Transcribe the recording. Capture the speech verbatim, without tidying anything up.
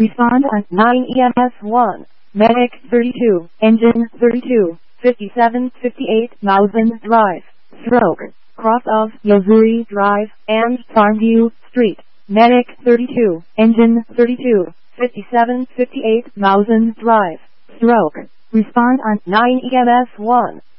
Respond on nine E M S one. Medic thirty-two. Engine thirty-two. fifty-seven fifty-eight Mountain Drive. Stroke. Cross of Missouri Drive and Farmview Street. Medic thirty-two. Engine thirty-two. fifty-seven fifty-eight Mountain Drive. Stroke. Respond on nine E M S one.